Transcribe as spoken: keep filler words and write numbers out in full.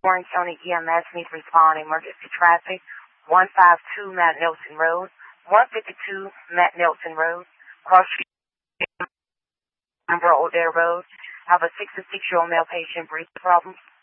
Warren County E M S needs to respond emergency traffic. one fifty-two Matt Nelson Road. one fifty-two Matt Nelson Road. Cross Street, Odell Road. I have a sixty-six-year-old male patient, breathing problems.